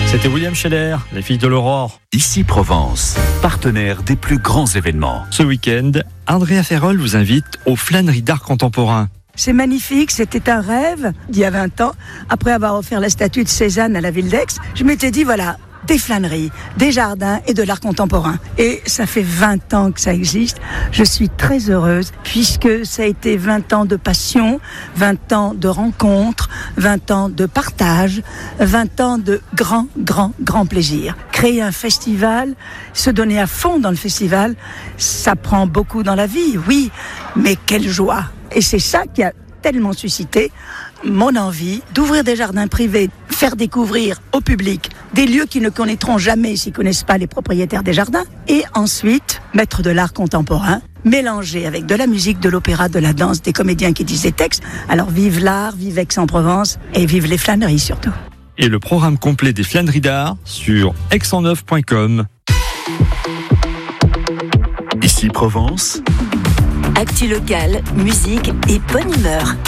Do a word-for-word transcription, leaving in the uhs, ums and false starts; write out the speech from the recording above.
C'était William Scheller, les filles de l'aurore. Ici Provence, partenaire des plus grands événements. Ce week-end, Andrea Ferrol vous invite aux flâneries d'art contemporain. C'est magnifique, c'était un rêve d'il y a vingt ans. Après avoir offert la statue de Cézanne à la ville d'Aix, je m'étais dit voilà, des flâneries, des jardins et de l'art contemporain. Et ça fait vingt ans que ça existe. Je suis très heureuse puisque ça a été vingt ans de passion, vingt ans de rencontres, vingt ans de partage, vingt ans de grand, grand, grand plaisir. Créer un festival, se donner à fond dans le festival, ça prend beaucoup dans la vie, oui, mais quelle joie! Et c'est ça qui a tellement suscité mon envie d'ouvrir des jardins privés, faire découvrir au public des lieux qu'ils ne connaîtront jamais s'ils ne connaissent pas les propriétaires des jardins, et ensuite mettre de l'art contemporain, mélangé avec de la musique, de l'opéra, de la danse, des comédiens qui disent des textes. Alors vive l'art, vive Aix-en-Provence et vive les flâneries surtout. Et le programme complet des flâneries d'art sur aix cent neuf point com. Ici Provence. Actu locale, musique et bonne humeur.